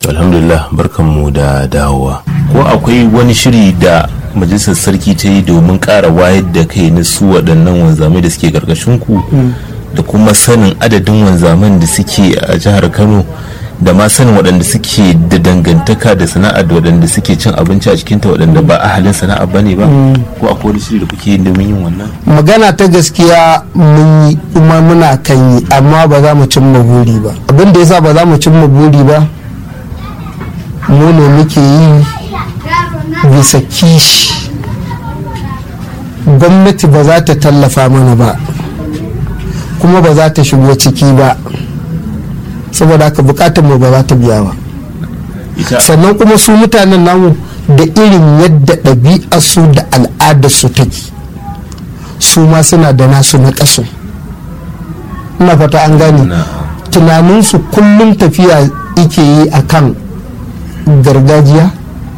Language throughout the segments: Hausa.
Alhamdulillah, barkanmu da dawowa. Ko akwai wani shiri da majalisar sarki ta yi domin ƙara wayar da kai na su waɗannan wanzamai da suke ƙarƙashin ku da kuma sanin adadin wanzaman da suke a jihar Kano da ma sanin waɗanda suke da dangantaka da sana'a da waɗanda suke cin abinci a cikinta waɗanda ba ahalin sana'a bane ba? Ko akwai wani shiri da kuke yi domin yin wannan? Magana ta gaskiya mun yi kuma muna kan yi, amma ba za mu cimma buri ba. Abin da yasa ba za mu cimma buri ba, mu ne muke yi bisa kishi. Gwamnati ba za ta tallafa mana ba kuma ba za ta shigo ciki ba, saboda haka bukatar mu ba za ta biya ba. Sannan kuma su mutanen namu da irin yadda ɗabi'arsu da al'adarsu take, su ma suna da nasu na ƙasu. Ina fata an gane. Tunaninsu kullum tafiya ike yi akan gargajiya,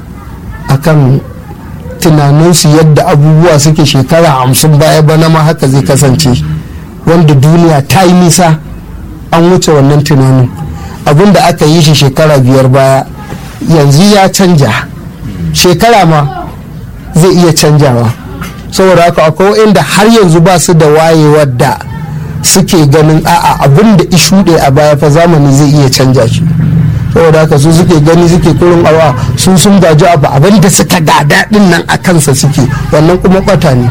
akan tunaninsu yadda abubuwa suke shekara 50 baya bana ma haka zai kasance, wanda duniya ta yi nisa an wuce wannan tunanin. Abin da aka yi shi shekara 5 baya yanzu ya canja, shekara ma zai iya canjawa. Saboda haka akwai inda har yanzu ba su da wayewar da suke ganin a'a abin da ishuɗe a baya fa zamani zai iya canja shi. Saboda haka su suke gani suke kurin awa sun gaji abu abin da suka gada din nan a kansa suke, wannan kuma kwata ne.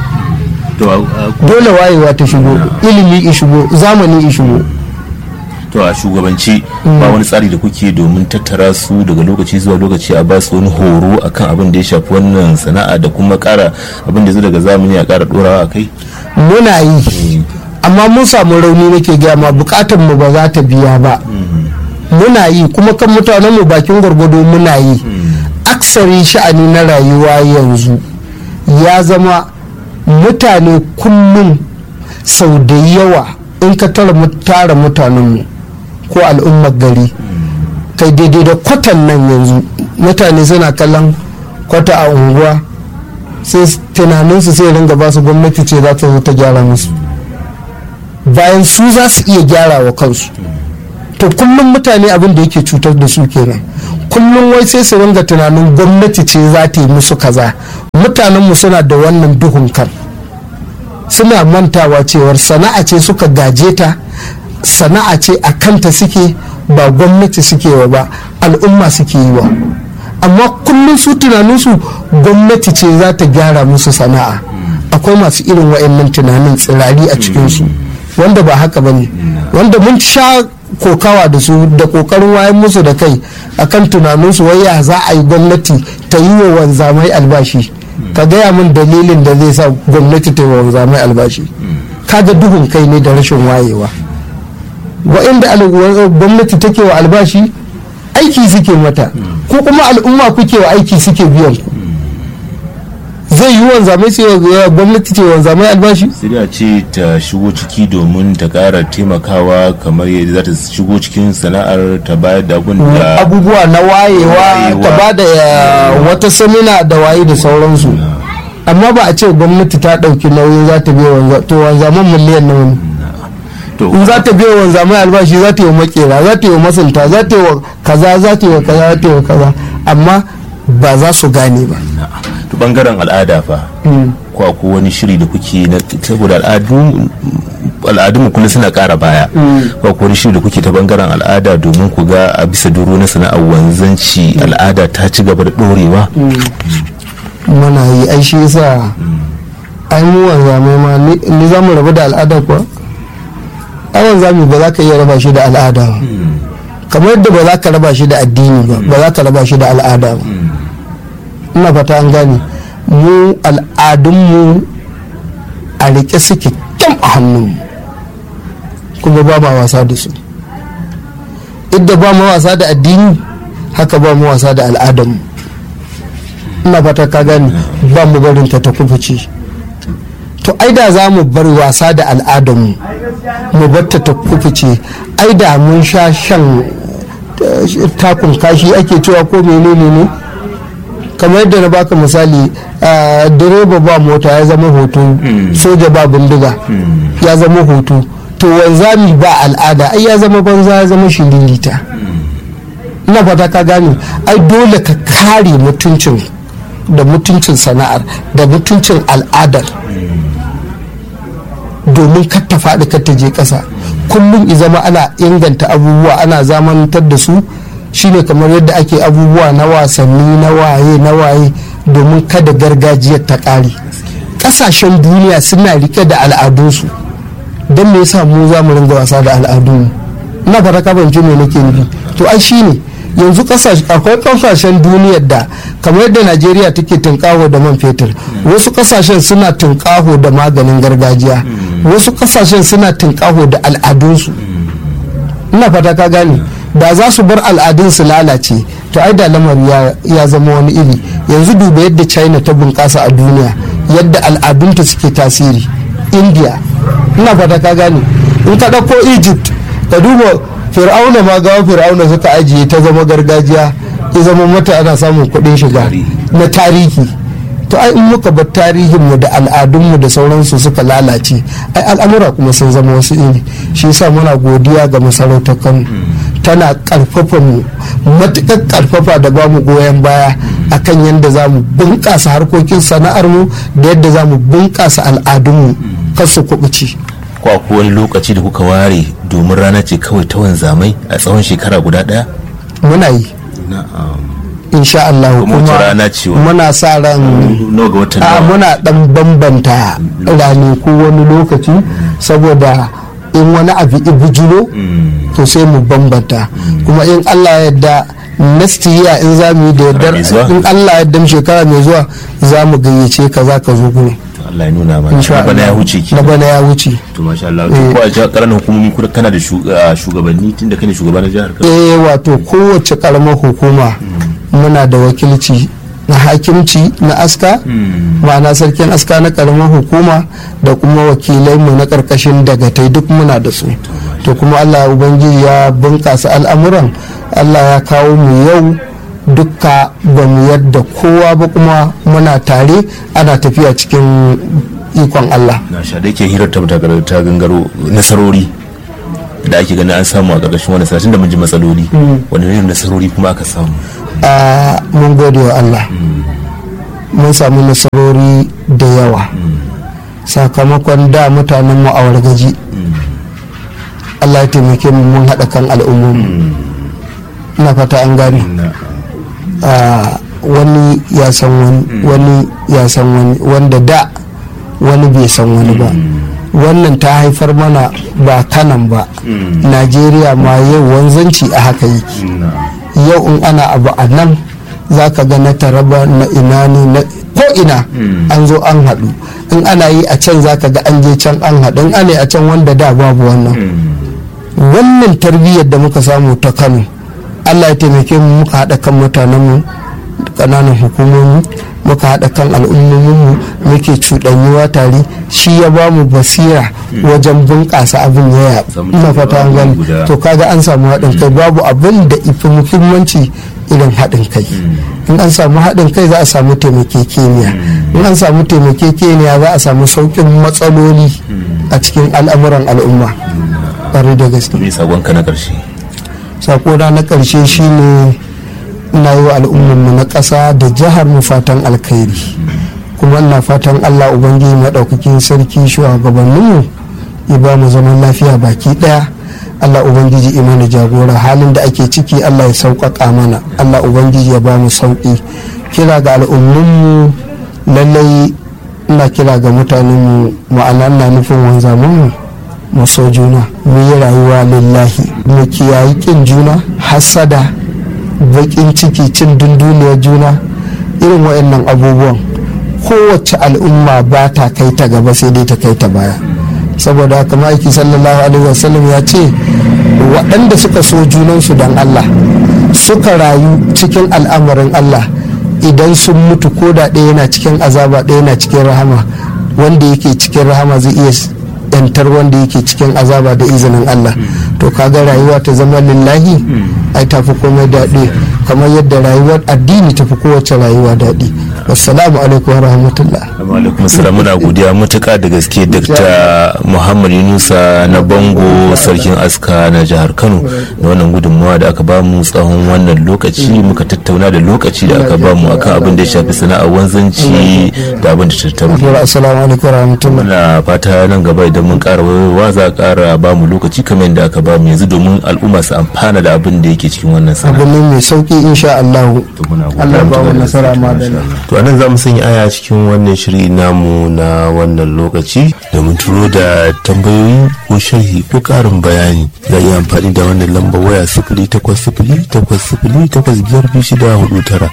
Dole wayewa ta shigo, ilimi shigo, zamani shigo. To a shugabanci ba wani tsari da kuke domin tattara su daga lokaci zuwa lokaci a ba su wani horo akan abin da ya shafi wannan sana'a da kuma kara abin da zai daga zamani a kara dorawa a kai? Muna yi, amma mun samu rauni nake gaya ma, bukatar mu ba za ta biya ba. Muna yi kuma kan mutanen mu bakin gwargwado muna yi. Aksari sha'ani na rayuwa yanzu ya zama mutane kullum sau da yawa in ka tara mutanenmu ko al'ummar gari kai daidai da kwatan nan yanzu mutane suna kallon kwata a unguwa, sai tunaninsu sai ringa ba su gwamnati ce za ta zo ta gyara musu bayan su za su iya gyara wa kansu. To kullum mutane abin da yake cutar da su kenan, kullum wai sai su ringa tunanin gwamnati ce za ta yi musu kaza. Mutanenmu suna da wannan duhun kan, suna mantawa cewar sana'a ce suka gaje ta, sana'a ce a kanta suke, ba gwamnati suke wa ba, al'umma suke yi wa. Amma kullum su tunaninsu gwamnati ce za ta gyara musu sana'a. Akwai masu irin wa'annan tunanin tsirari a cikinsu, wanda ba haka ba ne, wanda mun sha kokawa da su da kokarin wayan musu da kai akan tunaninsu wai ya za a yi gwamnati ta yi wa wanzamai albashi. Ka gaya min dalilin da zai sa gwamnati ta yi wa wanzamai albashi. Kaga duhun kai ne da rashin wayewa. Wa'inda gwamnati take wa albashi aiki suke mata, ko kuma al'umma kuke wa aiki suke biyan ku. Zai yi wanzamai sai gwamnati ce wanzamai albashi? Sai a ce ta shigo ciki domin ta kara taimakawa, kamar yadda za ta shigo cikin sana'ar ta bayar da abubuwa na wayewa, ta ba da wata samina da waye da sauransu. Amma ba a ce gwamnati ta ɗauki nauyin za ta biya wanzaman miliyan nawa ne. In za ta biya wanzamai albashi za ta yi makera, za ta yi masunta, za ta yi kaza, za ta yi kaza, za ta yi kaza, amma ba za su gane ba. To bangaren al'ada fa, ko akwai wani shiri da kuke na, saboda al'adunmu kullum suna ƙara baya, ko akwai wani shiri da kuke ta bangaren al'ada domin ku ga a bisa doro na sana'ar wanzanci al'ada ta ci gaba da ɗorewa? Muna yi, ai shi yasa ai mu wanzamai ma ni za mu rabu da al'ada kuwa? Ai wanzami ba za ka iya raba shi da al'ada ba, kamar yadda ba za ka raba shi da addini ba, ba za ka raba shi da al'ada ba. Ina fata an gane, mu al'adunmu a rike suke kyam a hannunmu kuma ba ma wasa da su. Idda ba ma wasa da addini, haka ba mu wasa da al'adarmu. Ina fata ka gane, ba mu barin ta kufuce. To ai da za mu bar wasa da al'adarmu mu bar ta kufuce, ai da mun sha shan takun kashi ake cewa ko menene ne. Kamar yadda na baka misali, direba ba mota ya zama hoto, soja ba bindiga ya zama hoto, to wanzami ba al'ada ai ya zama banza, ya zama shiririta. ina fata ka gane. Ai dole ka kare mutuncin da mutuncin sana'ar da mutuncin al'adar domin kar ta faɗi kar ta je ƙasa. Kullum zama ana inganta abubuwa ana zamanantar da su, shine kamar yadda ake abubuwa na wasanni na waye domin kada gargajiyar ta ƙare. Ƙasashen duniya suna rike da al'adunsu, don me yasa mu za mu ringa wasa da al'adunmu? Ina fata ka ban me nake nufi. To ai shine yanzu akwai kasashen duniyar da kamar yadda Najeriya take tunkaho da man fetur, wasu kasashen suna tunkaho da maganin gargajiya, wasu kasashen suna tunkaho da al'adunsu. Ina fata ka gane. Da za su bar al'adun su lalace to ai da lamari ya zama wani iri. Yanzu duba yadda China ta bunƙasa a duniya, yadda al'adunta suke tasiri. India, ina fata ka gane. In ka ɗauko Egypt ka duba fir'auna, ma gawa fir'auna suka ajiye ta zama gargajiya, ya zama mata ana samun kuɗin shiga na tarihi. To ai in muka bar tarihinmu da al'adunmu da sauransu suka lalace, ai al'amura kuma sun zama wasu iri. Shi yasa muna godiya ga masarautar Kano, tana karfafa mu matuƙar karfafa da ba mu goyon baya akan yadda za mu bunƙasa harkokin sana'armu da yadda za mu bunƙasa al'adunmu kar su kuɓuce. Ko akwai wani lokaci da kuka ware domin rana ce kawai ta wanzamai a tsawon shekara guda ɗaya? Muna yi. Insha Allah kuma muna sa ran muna dan bambanta ranaku wani lokaci saboda in wani abu ibujiro to sai mu bambanta, kuma in Allah yadda next year in za mu yi da yardar in Allah yadda shekara mai zuwa za mu gayyace ka za ka zo gurin. Allah ya nuna mana na bana ya wuce ki. Na bana ya wuce. To masha Allah. Ko a jihar ƙaramin hukumomi kuma kana da shugabanni tunda kane shugaban jihar Kano? Wato kowace karamar hukuma muna da wakilci na hakimci na aska, ma'ana sarkin aska na karamar hukuma da kuma wakilai mu na karkashin dagatai duk muna da su. To kuma Allah ubangiji ya bunkasa al'amuran, Allah ya kawo mu yau dukka ba mu yadda kowa ba, kuma muna tare ana tafiya cikin ikon Allah. Na sha da yake hirar ta gangaro nasarori da ake ganin an samu a ƙarƙashin wani satin da mun ji matsaloli, wani irin nasarori kuma aka samu? Mun gode wa Allah, mun samu nasarori da yawa sakamakon da mutanen mu a wargaji. Allah ya taimake mu mun haɗa kan al'ummomi. Ina fata an gane. Wani ya san wani ya san wani, wanda da wani bai san wani ba. Wannan ta haifar mana ba kanan ba, Najeriya ma yau wanzanci a haka yake. Yau in ana abu a nan za ka ga na Taraba na ina ne na ko'ina an zo an haɗu, in ana yi a can za ka ga an je can an haɗu, in ana yi a can wanda da babu wannan tarbiyyar da muka samu ta Kano, Allah ya taimake mu muka haɗa kan mutanenmu ƙananan hukumomi, muka haɗa kan al'ummominmu, muke cuɗanyuwa tare, shi ya ba mu basira wajen bunƙasa abin ya ina fata an gani. To kaga an samu haɗin kai, babu abin da ifi muhimmanci irin haɗin kai. In an samu haɗin kai za a samu taimakekeniya, in an samu taimakekeniya za a samu sauƙin matsaloli a cikin al'amuran al'umma. Ƙwarai da gaske. Me sakonka na ƙarshe? Sakona na ƙarshe shine ina yi wa al'ummarmu na ƙasa da jihar mu fatan alkhairi, kuma ina fatan Allah ubangiji maɗaukakin sarki shugabanninmu ya ba mu zaman lafiya baki ɗaya. Allah ubangiji imani jagora, halin da ake ciki Allah ya sauƙaƙa mana, Allah ubangiji ya ba mu sauƙi. Kira ga al'ummarmu, lallai ina kira ga mutanenmu, ma'ana ina nufin wanzamanmu mu so juna, mu yi rayuwa lillahi, mu kiyayi ƙin juna, hasada, baƙin ciki, cin dunduniyar juna, irin waɗannan abubuwan kowace al'umma ba ta kai ta gaba sai dai ta kai ta baya. Saboda haka ma'aiki sallallahu alaihi wasallam ya ce waɗanda suka so junansu don Allah, suka rayu cikin al'amarin Allah, idan sun mutu ko da ɗaya yana cikin azaba ɗaya yana cikin rahama, wanda yake cikin rahama zai iya yantar wanda yake cikin azaba da izinin Allah. To kaga rayuwa ta zama lillahi ai tafi komai daɗi. kamar yadda rayuwar addini tafi kowace rayuwa daɗi. Wassalamu alaikum wa rahmatullah. Alaikum salam. Muna godiya matuƙa da gaske Dr. Muhammad Yunusa na Bango sarkin aska na jihar Kano da wannan gudunmawa da aka bamu tsawon wannan lokaci, muka tattauna da lokaci da aka bamu akan abin da ya shafi sana'ar wanzanci da abin da tattaro. Assalamu alaikum wa rahmatullah. Muna fata nan gaba idan mun ƙara wayewa za a ƙara bamu lokaci kamar yadda aka bamu yanzu domin al'umma su amfana da abin da yake cikin wannan sana'a. Abu ne mai sauki insha Allah. Allah ba mu nasara madalla. To anan za mu sanya aya cikin wannan shiri namu na wannan lokaci da mun turo da tambayoyi ko sharhi ko karin bayani. Za iya amfani da wannan lambar waya 0800808554649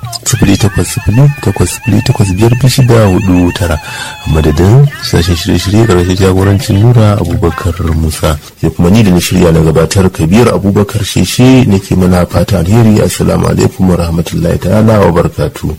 0800808554649 a madadin sashen shirye-shirye ƙarshe jagorancin Nura Abubakar Musa, sai kuma ni da na shirya na gabatar Kabir Abubakar Sheshe nake mana fata alheri. Assalamu alaikum wa rahmatullahi ta'ala wa barakatuh.